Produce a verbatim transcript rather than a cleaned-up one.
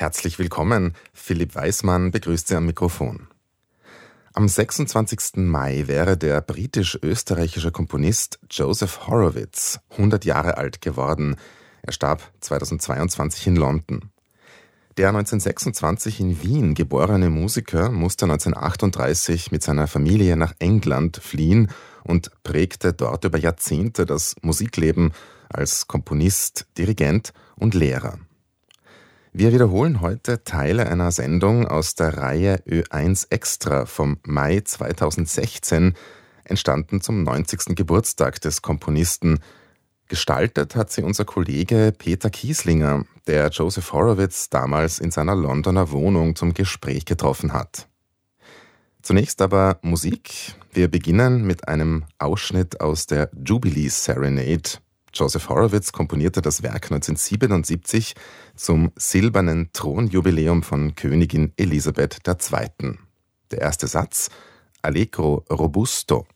Herzlich willkommen. Philipp Weismann begrüßt Sie am Mikrofon. Am sechsundzwanzigsten Mai wäre der britisch-österreichische Komponist Joseph Horowitz hundert Jahre alt geworden. Er starb zweitausendzweiundzwanzig in London. Der neunzehnhundertsechsundzwanzig in Wien geborene Musiker musste neunzehnhundertachtunddreißig mit seiner Familie nach England fliehen und prägte dort über Jahrzehnte das Musikleben als Komponist, Dirigent und Lehrer. Wir wiederholen heute Teile einer Sendung aus der Reihe Ö eins Extra vom Mai zweitausendsechzehn, entstanden zum neunzigsten Geburtstag des Komponisten. Gestaltet hat sie unser Kollege Peter Kieslinger, der Joseph Horowitz damals in seiner Londoner Wohnung zum Gespräch getroffen hat. Zunächst aber Musik. Wir beginnen mit einem Ausschnitt aus der Jubilee Serenade. Joseph Horowitz komponierte das Werk neunzehnhundertsiebenundsiebzig zum silbernen Thronjubiläum von Königin Elisabeth der Zweiten. Der erste Satz: Allegro robusto.